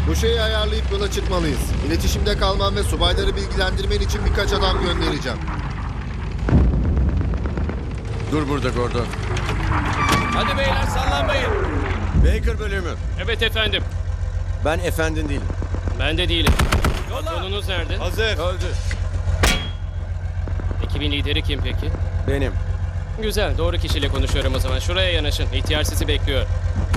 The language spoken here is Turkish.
Bu şeyi ayarlayıp yola çıkmalıyız. İletişimde kalman ve subayları bilgilendirmen için birkaç adam göndereceğim. Dur burada Gordon. Hadi beyler sallanmayın. Baker bölümü. Evet efendim. Ben efendin değilim. Ben de değilim. Yola. Konunuz nerede? Hazır. Öldü. Ekibin lideri kim peki? Benim. Güzel, doğru kişiyle konuşuyorum o zaman. Şuraya yanaşın. İhtiyar sizi bekliyor.